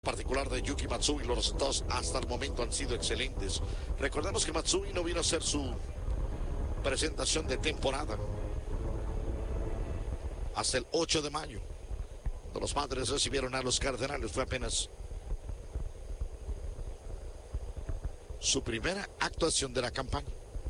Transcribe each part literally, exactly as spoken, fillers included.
particular de Yuki Matsui. Los resultados hasta el momento han sido excelentes. Recordemos que Matsui no vino a hacer su presentación de temporada hasta el ocho de mayo, cuando los Padres recibieron a los Cardenales. Fue apenas su primera actuación de la campaña.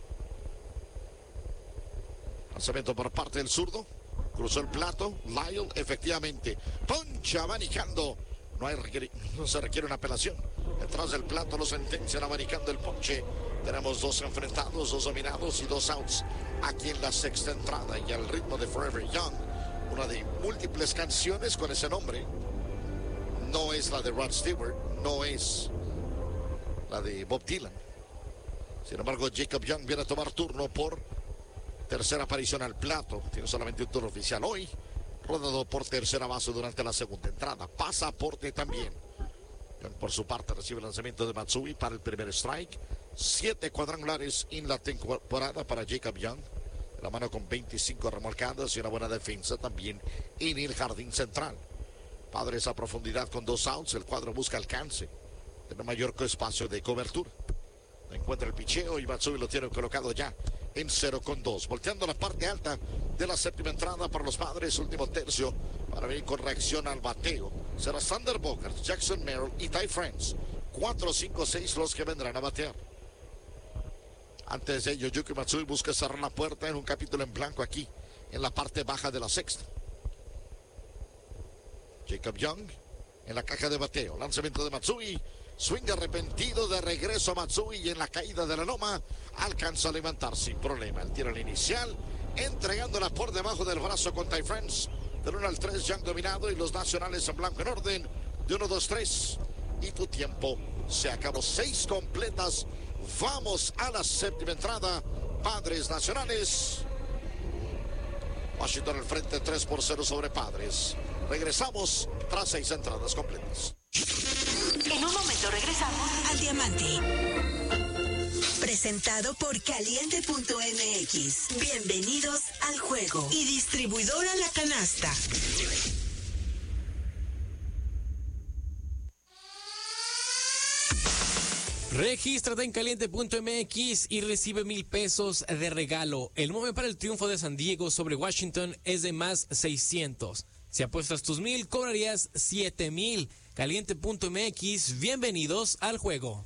Lanzamiento por parte del zurdo, cruzó el plato. Lyle efectivamente poncha abanicando. No, hay, no se requiere una apelación. Detrás del plato lo sentencian abanicando el ponche. Tenemos dos enfrentados, dos dominados y dos outs aquí en la sexta entrada. Y al ritmo de Forever Young, una de múltiples canciones con ese nombre. No es la de Rod Stewart, no es la de Bob Dylan. Sin embargo, Jacob Young viene a tomar turno por tercera aparición al plato. Tiene solamente un turno oficial hoy. Rodado por tercera base durante la segunda entrada. Pasaporte también. Por su parte recibe el lanzamiento de Matsui para el primer strike. Siete cuadrangulares en la temporada para Jacob Young. La mano con veinticinco remolcadas y una buena defensa también en el jardín central. Padres a profundidad con dos outs. El cuadro busca alcance. Tiene mayor espacio de cobertura. Encuentra el picheo y Matsui lo tiene colocado ya en cero con dos. Volteando la parte alta de la séptima entrada para los Padres. Último tercio para venir con reacción al bateo. Será Sander Bogaerts, Jackson Merrill y Ty France. cuatro, cinco, seis los que vendrán a batear. Antes de ello, Yuki Matsui busca cerrar la puerta en un capítulo en blanco aquí, en la parte baja de la sexta. Jacob Young en la caja de bateo. Lanzamiento de Matsui. Swing arrepentido de regreso a Matsui y en la caída de la loma alcanza a levantar sin problema. El tiro al inicial, entregándola por debajo del brazo con Ty France. Del uno al tres, Young dominado y los nacionales en blanco en orden. De uno, dos, tres. Y tu tiempo se acabó. Seis completas. Vamos a la séptima entrada. Padres Nacionales. Washington al frente, tres por cero sobre Padres. Regresamos tras seis entradas completas. En un momento regresamos al Diamante. Presentado por Caliente punto M X. Bienvenidos al juego. Y distribuidora La Canasta. Regístrate en Caliente punto M X y recibe mil pesos de regalo. El momento para el triunfo de San Diego sobre Washington es de más seiscientos. Si apuestas tus mil, cobrarías siete mil. Caliente punto M X, bienvenidos al juego.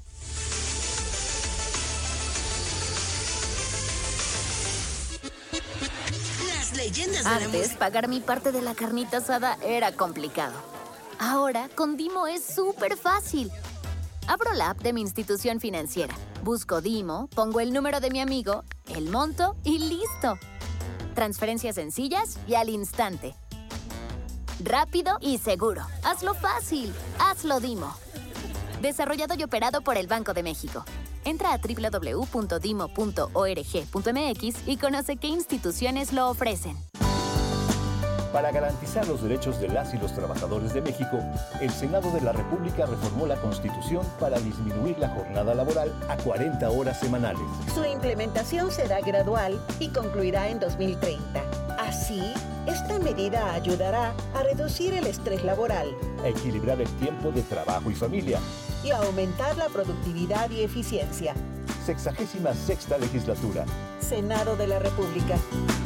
Las leyendas de Antes, la música. pagar mi parte de la carnita asada era complicado. Ahora, con Dimo es súper fácil. Abro la app de mi institución financiera, busco Dimo, pongo el número de mi amigo, el monto y listo. Transferencias sencillas y al instante. Rápido y seguro. Hazlo fácil. Hazlo Dimo. Desarrollado y operado por el Banco de México. Entra a doble u doble u doble u punto dimo punto org punto m x y conoce qué instituciones lo ofrecen. Para garantizar los derechos de las y los trabajadores de México, el Senado de la República reformó la Constitución para disminuir la jornada laboral a cuarenta horas semanales. Su implementación será gradual y concluirá en dos mil treinta. Así, esta medida ayudará a reducir el estrés laboral, A equilibrar el tiempo de trabajo y familia. y a aumentar la productividad y eficiencia. Sexagésima sexta legislatura. Senado de la República.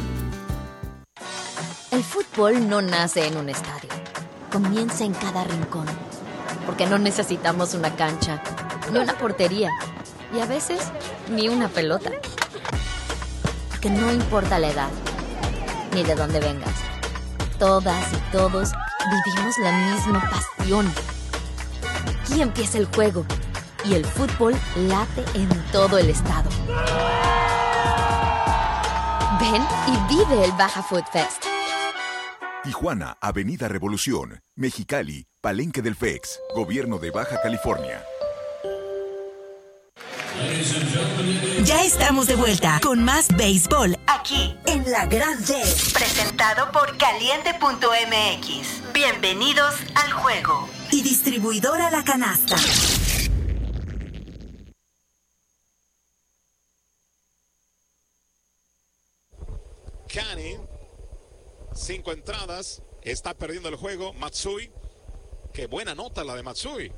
El fútbol no nace en un estadio. Comienza en cada rincón. Porque no necesitamos una cancha, ni una portería, y a veces ni una pelota. Porque no importa la edad, ni de dónde vengas. Todas y todos vivimos la misma pasión. Aquí empieza el juego y el fútbol late en todo el estado. Ven y vive el Baja Food Fest. Tijuana, Avenida Revolución. Mexicali, Palenque del F E X. Gobierno de Baja California. Ya estamos de vuelta con más béisbol aquí en La Grande. Presentado por Caliente punto M X. Bienvenidos al juego. Y distribuidora La Canasta. Kane, cinco entradas, está perdiendo el juego. Matsui, que buena nota la de Matsui.